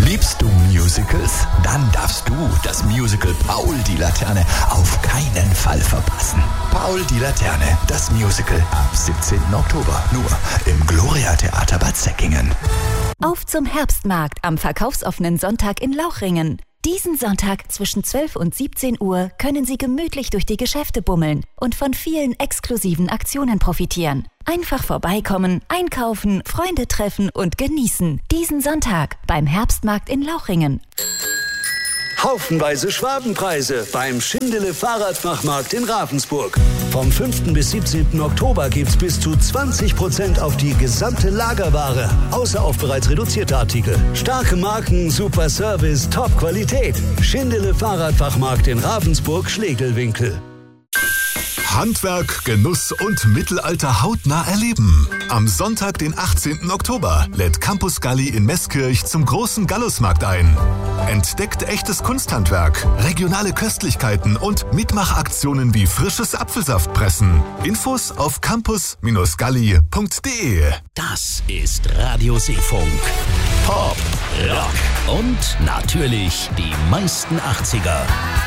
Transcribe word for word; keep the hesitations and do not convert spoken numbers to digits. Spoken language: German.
Liebst du Musicals? Dann darfst du das Musical Paul die Laterne auf keinen Fall verpassen. Paul die Laterne, das Musical ab siebzehnten Oktober, nur im Gloria Theater Bad Säckingen. Auf zum Herbstmarkt am verkaufsoffenen Sonntag in Lauchringen. Diesen Sonntag zwischen zwölf und siebzehn Uhr können Sie gemütlich durch die Geschäfte bummeln und von vielen exklusiven Aktionen profitieren. Einfach vorbeikommen, einkaufen, Freunde treffen und genießen. Diesen Sonntag beim Herbstmarkt in Lauchringen. Haufenweise Schwabenpreise beim Schindele Fahrradfachmarkt in Ravensburg. Vom fünften bis siebzehnten Oktober gibt's bis zu zwanzig Prozent auf die gesamte Lagerware, außer auf bereits reduzierte Artikel. Starke Marken, super Service, Top-Qualität. Schindele Fahrradfachmarkt in Ravensburg-Schlegelwinkel. Handwerk, Genuss und Mittelalter hautnah erleben. Am Sonntag, den achtzehnten Oktober, lädt Campus Galli in Meßkirch zum großen Gallusmarkt ein. Entdeckt echtes Kunsthandwerk, regionale Köstlichkeiten und Mitmachaktionen wie frisches Apfelsaftpressen. Infos auf campus Galli punkt de. Das ist Radio Seefunk. Pop, Rock und natürlich die meisten achtziger.